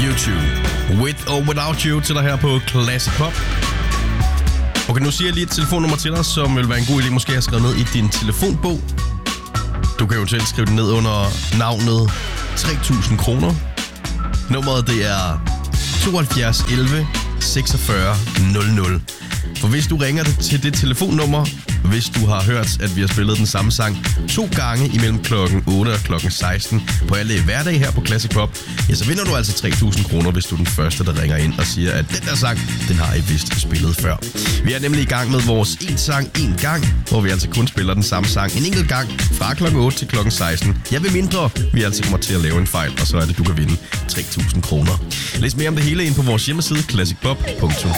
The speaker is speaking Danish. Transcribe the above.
U2. With or Without You til dig her på Classic Pop. Okay, nu siger jeg lige et telefonnummer til dig, som vil være en god idé måske at have skrevet ned i din telefonbog. Du kan jo selv skrive det ned under navnet 3.000 kroner. Nummeret det er 72 11 46 00. For hvis du ringer til det telefonnummer, hvis du har hørt, at vi har spillet den samme sang 2 gange imellem klokken 8 og klokken 16 på alle hverdage her på Classic Pop, ja, så vinder du altså 3.000 kroner, hvis du er den første, der ringer ind og siger, at den der sang, den har I vist spillet før. Vi er nemlig i gang med vores en sang en gang, hvor vi altså kun spiller den samme sang en enkelt gang fra klokken 8 til klokken 16. Jeg vil mindre, vi altså kommer til at lave en fejl, og så er det, du kan vinde 3.000 kroner. Læs mere om det hele ind på vores hjemmeside, classicpop.dk.